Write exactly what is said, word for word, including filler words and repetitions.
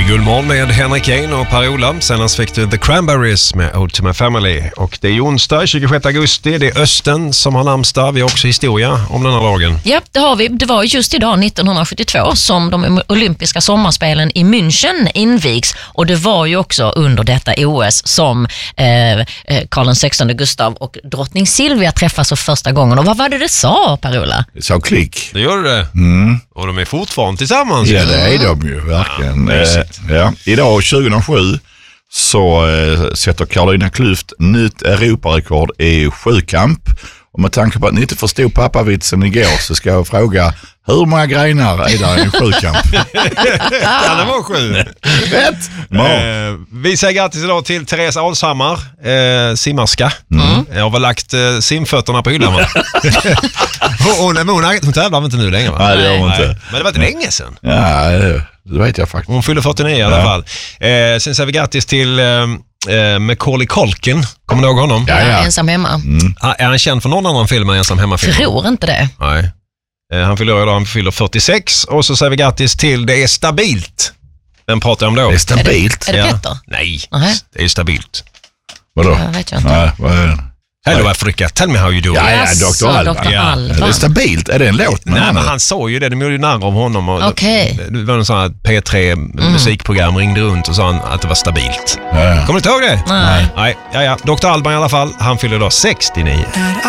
Guldmorgon med Henrik Kane och Per-Ola. Senast fick du The Cranberries med Ode to My Family. Och det är onsdag, tjugosjätte augusti. Det är Östen som har namnsdag. Vi har också historia om den här dagen. Ja, det har vi. Det var just idag nittonhundrasjuttiotvå som de olympiska sommarspelen i München invigs. Och det var ju också under detta O S som eh, Karl den sextonde Gustav och drottning Silvia träffas för första gången. Och vad var det det sa, Per-Ola? Det sa klick. Det gör det. Mm. Och de är fortfarande tillsammans. Ja, det är de ju, verkligen. Ja, eh, ja. Idag tjugohundrasju så eh, sätter Carolina Klüft nytt Europarekord i sjukamp. Och med tanke på att ni inte förstod pappavitsen igår så ska jag fråga, hur många grenar är där i en sjukamp? Kan det vara sju? Rätt! Eh, vi säger grattis idag till Therese Alshammar, eh, simmarska. Mm. Jag har väl lagt eh, simfötterna på hyllan, va? hon, hon, hon, hon tävlar inte nu längre, va? Nej, det gör hon Nej. inte. Men det var inte länge sedan. Ja, det vet jag faktiskt. Hon fyller fyrtionio i alla Ja. fall. Eh, sen säger vi grattis till eh, eh, Macaulay Culkin. Kommer du ihåg honom? Ja, ja. Ensam hemma. Mm. Ah, är han känd för någon annan film än Ensam hemma-film? Tror inte det. Nej. Eh, han fyller idag, han fyller fyrtiosex. Och så säger vi grattis till Det är stabilt. Den pratar jag om då. Det är stabilt. Är det Ja. Petter? Nej, Nej. det är stabilt. Vadå? Jag vet jag inte. Nej, vad är det? Hello Africa, tell me how you do. Ja, ja, Jaså, doktor Alban. doktor Ja. Alban. Ja, det är stabilt. Är det en låt? med Nej, honom? men han sa ju det, de gjorde ju narr av honom. Och Okej. Det var en sån här P tre musikprogram, ringde runt och sa att det var stabilt. Ja, ja. Kommer du inte ihåg det? Nej. Nej, ja, ja. doktor Alban i alla fall, han fyller då sextionio.